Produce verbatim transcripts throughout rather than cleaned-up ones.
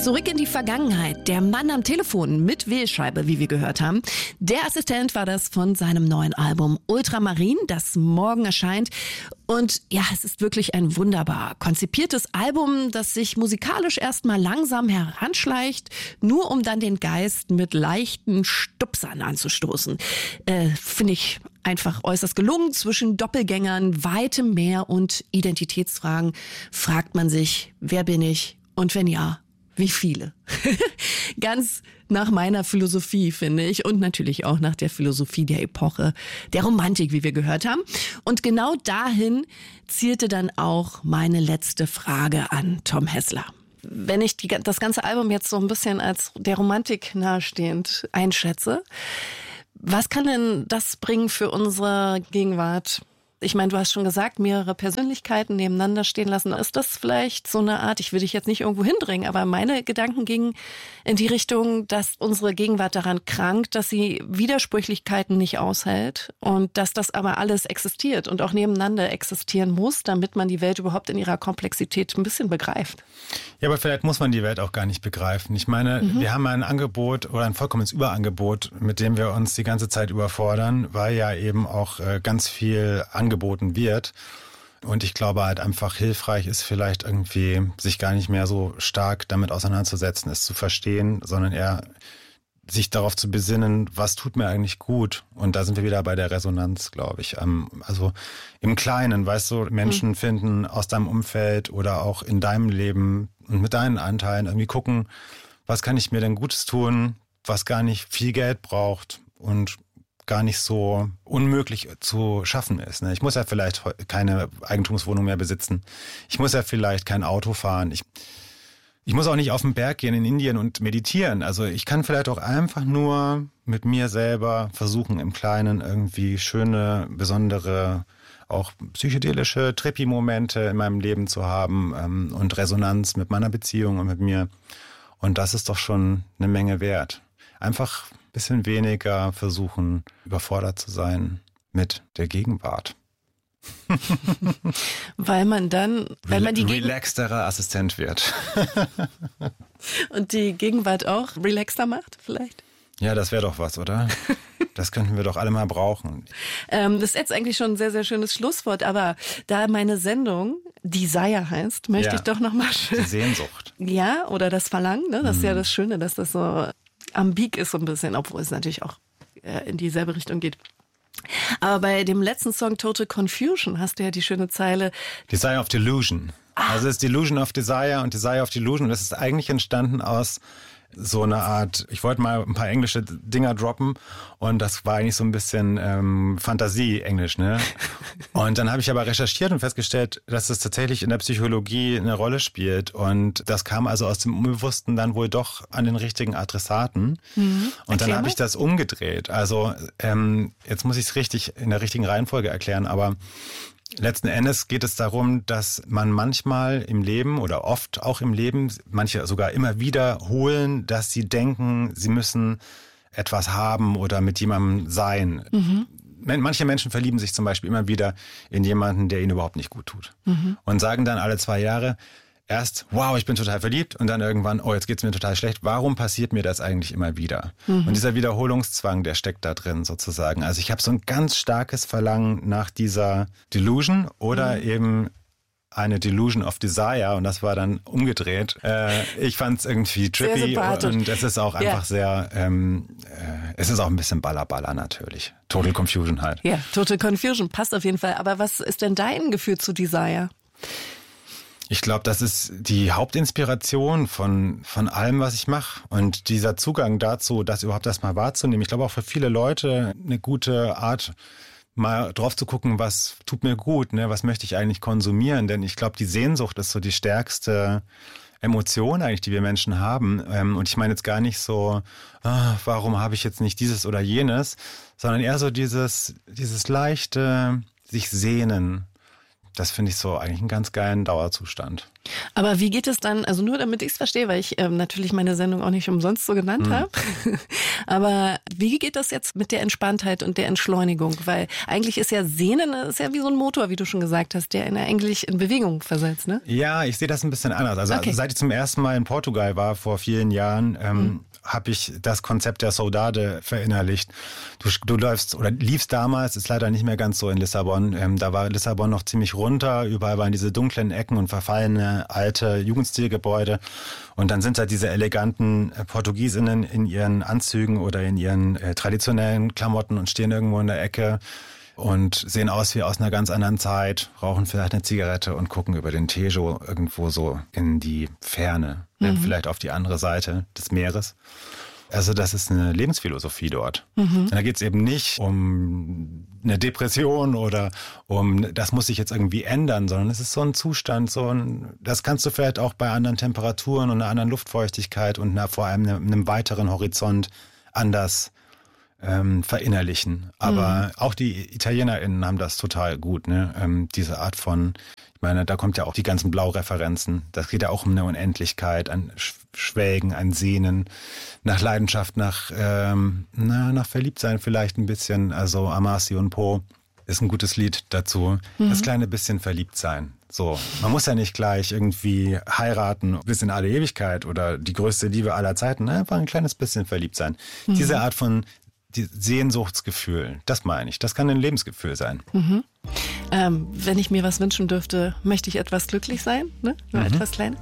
Zurück in die Vergangenheit. Der Mann am Telefon mit Wählscheibe, wie wir gehört haben. Der Assistent war das von seinem neuen Album Ultramarin, das morgen erscheint. Und ja, es ist wirklich ein wunderbar konzipiertes Album, das sich musikalisch erstmal langsam heranschleicht, nur um dann den Geist mit leichten Stupsern anzustoßen. Äh, finde ich einfach äußerst gelungen. Zwischen Doppelgängern, weitem Meer und Identitätsfragen fragt man sich, wer bin ich und wenn ja, wie viele? Ganz nach meiner Philosophie, finde ich. Und natürlich auch nach der Philosophie der Epoche, der Romantik, wie wir gehört haben. Und genau dahin zielte dann auch meine letzte Frage an Tom Hessler. Wenn ich die, das ganze Album jetzt so ein bisschen als der Romantik nahestehend einschätze, was kann denn das bringen für unsere Gegenwart? Ich meine, du hast schon gesagt, mehrere Persönlichkeiten nebeneinander stehen lassen. Ist das vielleicht so eine Art, ich will dich jetzt nicht irgendwo hindringen, aber meine Gedanken gingen in die Richtung, dass unsere Gegenwart daran krankt, dass sie Widersprüchlichkeiten nicht aushält und dass das aber alles existiert und auch nebeneinander existieren muss, damit man die Welt überhaupt in ihrer Komplexität ein bisschen begreift. Ja, aber vielleicht muss man die Welt auch gar nicht begreifen. Ich meine, mhm. wir haben ein Angebot oder ein vollkommenes Überangebot, mit dem wir uns die ganze Zeit überfordern, weil ja eben auch äh, ganz viel angeboten wird. Und ich glaube halt einfach hilfreich ist vielleicht irgendwie, sich gar nicht mehr so stark damit auseinanderzusetzen, es zu verstehen, sondern eher sich darauf zu besinnen, was tut mir eigentlich gut. Und da sind wir wieder bei der Resonanz, glaube ich. Also im Kleinen, weißt du, Menschen mhm. finden aus deinem Umfeld oder auch in deinem Leben und mit deinen Anteilen irgendwie gucken, was kann ich mir denn Gutes tun, was gar nicht viel Geld braucht und gar nicht so unmöglich zu schaffen ist. Ich muss ja vielleicht keine Eigentumswohnung mehr besitzen. Ich muss ja vielleicht kein Auto fahren. Ich, ich muss auch nicht auf den Berg gehen in Indien und meditieren. Also ich kann vielleicht auch einfach nur mit mir selber versuchen, im Kleinen irgendwie schöne, besondere, auch psychedelische Trippi-Momente in meinem Leben zu haben ähm, und Resonanz mit meiner Beziehung und mit mir. Und das ist doch schon eine Menge wert. Einfach bisschen weniger versuchen, überfordert zu sein mit der Gegenwart. Weil man dann, weil man die relaxterer Assistent wird. Und die Gegenwart auch relaxter macht, vielleicht? Ja, das wäre doch was, oder? Das könnten wir doch alle mal brauchen. Ähm, das ist jetzt eigentlich schon ein sehr, sehr schönes Schlusswort, aber da meine Sendung Desire heißt, möchte ja, ich doch nochmal schön. Die Sehnsucht. Ja, oder das Verlangen, ne? Das ist hm. ja das Schöne, dass das so ambig ist so ein bisschen, obwohl es natürlich auch äh, in dieselbe Richtung geht. Aber bei dem letzten Song Total Confusion hast du ja die schöne Zeile Desire of Delusion. Ah. Also es ist Delusion of Desire und Desire of Delusion. Und das ist eigentlich entstanden aus so einer Art, ich wollte mal ein paar englische Dinger droppen und das war eigentlich so ein bisschen ähm, Fantasie-Englisch, ne? Und dann habe ich aber recherchiert und festgestellt, dass das tatsächlich in der Psychologie eine Rolle spielt und das kam also aus dem Unbewussten dann wohl doch an den richtigen Adressaten. Mhm. Und dann habe ich das umgedreht. Also ähm, jetzt muss ich es richtig in der richtigen Reihenfolge erklären, aber letzten Endes geht es darum, dass man manchmal im Leben oder oft auch im Leben, manche sogar immer wiederholen, dass sie denken, sie müssen etwas haben oder mit jemandem sein. Mhm. Manche Menschen verlieben sich zum Beispiel immer wieder in jemanden, der ihnen überhaupt nicht gut tut. Mhm. Und sagen dann alle zwei Jahre erst, wow, ich bin total verliebt und dann irgendwann, oh, jetzt geht's mir total schlecht. Warum passiert mir das eigentlich immer wieder? Mhm. Und dieser Wiederholungszwang, der steckt da drin sozusagen. Also ich habe so ein ganz starkes Verlangen nach dieser Delusion oder mhm. eben eine Delusion of Desire und das war dann umgedreht. Äh, ich fand es irgendwie trippy und es ist auch einfach ja. sehr, ähm, äh, es ist auch ein bisschen Ballerballer natürlich. Total Confusion halt. Ja, Total Confusion passt auf jeden Fall. Aber was ist denn dein Gefühl zu Desire? Ich glaube, das ist die Hauptinspiration von von allem, was ich mache. Und dieser Zugang dazu, das überhaupt erstmal wahrzunehmen. Ich glaube auch für viele Leute eine gute Art, mal drauf zu gucken, was tut mir gut, ne? Was möchte ich eigentlich konsumieren? Denn ich glaube, die Sehnsucht ist so die stärkste Emotion eigentlich, die wir Menschen haben. Und ich meine jetzt gar nicht so, oh, warum habe ich jetzt nicht dieses oder jenes, sondern eher so dieses dieses leichte sich sehnen. Das finde ich so eigentlich einen ganz geilen Dauerzustand. Aber wie geht es dann, also nur damit ich es verstehe, weil ich ähm, natürlich meine Sendung auch nicht umsonst so genannt mhm. habe, aber wie geht das jetzt mit der Entspanntheit und der Entschleunigung? Weil eigentlich ist ja Sehnen, ist ja wie so ein Motor, wie du schon gesagt hast, der in eigentlich in Bewegung versetzt, ne? Ja, ich sehe das ein bisschen anders. Also okay. seit ich zum ersten Mal in Portugal war, vor vielen Jahren, ähm, mhm. habe ich das Konzept der Saudade verinnerlicht. Du, du läufst oder liefst damals, ist leider nicht mehr ganz so in Lissabon. Ähm, da war Lissabon noch ziemlich runter, überall waren diese dunklen Ecken und verfallene alte Jugendstilgebäude. Und dann sind da diese eleganten äh, Portugiesinnen in ihren Anzügen oder in ihren äh, traditionellen Klamotten und stehen irgendwo in der Ecke und sehen aus wie aus einer ganz anderen Zeit, rauchen vielleicht eine Zigarette und gucken über den Tejo irgendwo so in die Ferne, mhm. ne, vielleicht auf die andere Seite des Meeres. Also das ist eine Lebensphilosophie dort. Mhm. Und da geht es eben nicht um eine Depression oder um, das muss sich jetzt irgendwie ändern, sondern es ist so ein Zustand, so ein, das kannst du vielleicht auch bei anderen Temperaturen und einer anderen Luftfeuchtigkeit und einer, vor allem einem, einem weiteren Horizont anders ähm, verinnerlichen. Aber mhm. auch die ItalienerInnen haben das total gut, ne? Ähm, diese Art von, ich meine, da kommt ja auch die ganzen Blau-Referenzen. Das geht ja auch um eine Unendlichkeit, ein Schwelgen, ein Sehnen, nach Leidenschaft, nach, ähm, na, nach Verliebtsein vielleicht ein bisschen. Also Amarsi und Po ist ein gutes Lied dazu. Mhm. Das kleine bisschen verliebt sein. So, man muss ja nicht gleich irgendwie heiraten bis in alle Ewigkeit oder die größte Liebe aller Zeiten. Ne? Einfach ein kleines bisschen verliebt sein. Mhm. Diese Art von die Sehnsuchtsgefühl, das meine ich. Das kann ein Lebensgefühl sein. Mhm. Ähm, wenn ich mir was wünschen dürfte, möchte ich etwas glücklich sein, ne? Nur mhm. etwas kleiner.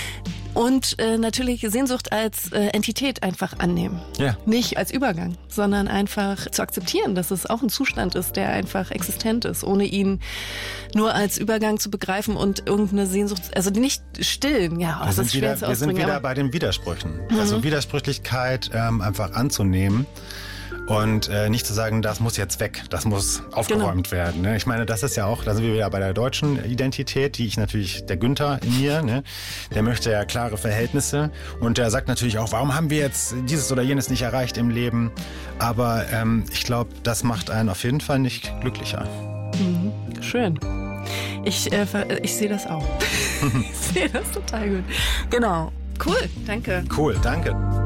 Und äh, natürlich Sehnsucht als äh, Entität einfach annehmen. Ja. Nicht als Übergang, sondern einfach zu akzeptieren, dass es auch ein Zustand ist, der einfach existent ist, ohne ihn nur als Übergang zu begreifen und irgendeine Sehnsucht, also nicht stillen. Ja, das ist schwer wieder, zu wir sind wieder aber bei den Widersprüchen. Mhm. Also Widersprüchlichkeit ähm, einfach anzunehmen. Und äh, nicht zu sagen, das muss jetzt weg, das muss aufgeräumt genau. werden. Ne? Ich meine, das ist ja auch, da sind wir wieder bei der deutschen Identität, die ich natürlich, der Günther in mir, ne? Der möchte ja klare Verhältnisse und der sagt natürlich auch, warum haben wir jetzt dieses oder jenes nicht erreicht im Leben? Aber ähm, ich glaube, das macht einen auf jeden Fall nicht glücklicher. Mhm. Schön. Ich, äh, ich sehe das auch. Ich sehe das total gut. Genau. Cool, danke. Cool, danke.